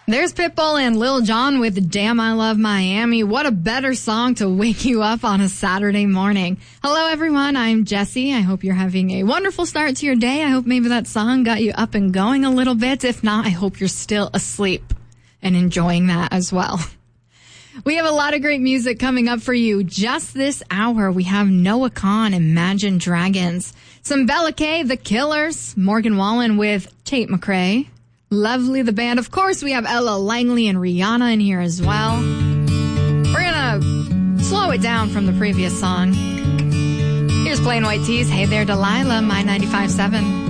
There's Pitbull and Lil Jon with Damn I Love Miami. What a better song to wake you up on a Saturday morning. Hello, everyone. I'm Jessie. I hope you're having a wonderful start to your day. I hope maybe that song got you up and going a little bit. If not, I hope you're still asleep and enjoying that as well. We have a lot of great music coming up for you just this hour. We have Noah Kahan, Imagine Dragons, some Bella K, The Killers, Morgan Wallen with Tate McRae, Lovely the Band. Of course, we have Ella Langley and Rihanna in here as well. We're gonna slow it down from the previous song. Here's Plain White Tees, Hey There Delilah, My 95.7.